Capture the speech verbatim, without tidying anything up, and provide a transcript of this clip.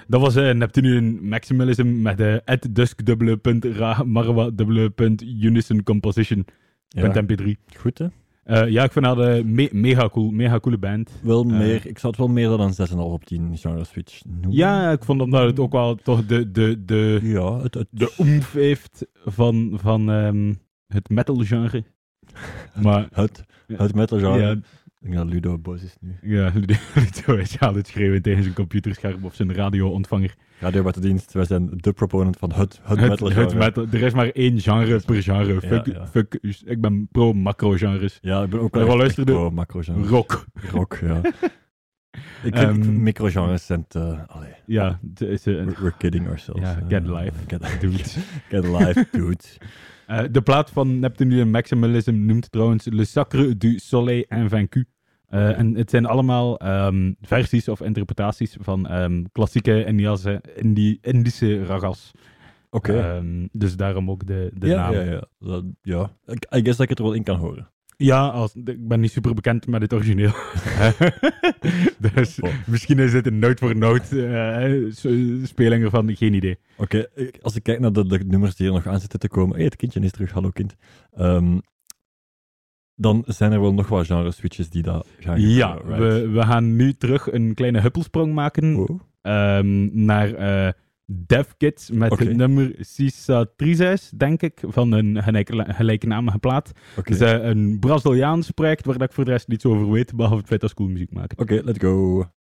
Dat was uh, Neptunian Maximalism met uh, at dusk dubbele punt ra marwa dubbele punt unison composition punt m p drie. Goed, hè? Uh, ja, ik vind dat uh, me mega cool, mega coole band. Wel Uh, meer, ik zou het wel meer dan een zes komma vijf op tien genre switch noemen. Ja, ik vond dat het ook wel toch de, de, de, Ja, het... het de oemf heeft van, van um, het metal genre. Maar, het, het metal genre. ja, Ik denk dat Ludo boos is nu. ja, Ludo is aan het schreeuwen tegen zijn computerscherm of zijn radio-ontvanger. Radio met de dienst, wij zijn de proponent van het, het, Het, metal het genre. metal. Er is maar één genre per genre. Ja, Fuck, ja. fuck, ik ben pro-macro-genres. Ja, ik ben ook Maar wel wel echt luisterde- pro macro genre. Rock. Rock, ja. ik Ehm, vind um, microgenres zijn te... Allee, Ja, het is, uh, we're, we're kidding ourselves. ja, Uh, get life, Get, dude. get life, dude. Uh, de plaat van Neptunian Maximalism noemt trouwens Le Sacre du Soleil Invaincu. Uh, en het zijn allemaal um, versies of interpretaties van um, klassieke Indiase, Indi Indische ragas. Oké. Okay. Um, dus daarom ook de, de ja, naam. ja, ja, dat, ja. I guess dat ik het er wel in kan horen. Ja, als, ik ben niet super bekend met het origineel. Dus oh. misschien is dit een noot voor noot uh, speling ervan, geen idee. Oké, okay, als ik kijk naar de, de nummers die er nog aan zitten te komen. Hé, hey, het kindje is terug, hallo kind. Um, dan zijn er wel nog wat genre switches die dat gaan gebeuren. Ja, right? we, we gaan nu terug een kleine huppelsprong maken oh. um, naar uh, Dev Kids met okay. het nummer Cicatrices, denk ik, van een gelijk, gelijknamige plaat. Okay. Het is uh, een Braziliaans project waar ik voor de rest niets over weet, behalve het feit dat ze cool muziek maken. Oké, okay, let's go.